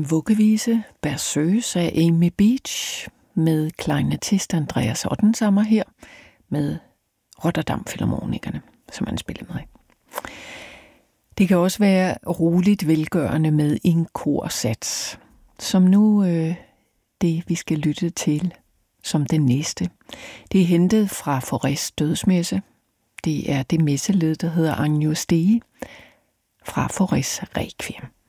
en vuggevise, Berceuse af Amy Beach, med klarinettist Andreas Ottensammer her, med Rotterdam Filharmonikerne, som han spiller med. Det kan også være roligt velgørende med en korsats, som nu det, vi skal lytte til som den næste. Det er hentet fra Faurés dødsmesse. Det er det messeled, der hedder Agnus Dei fra Faurés Requiem.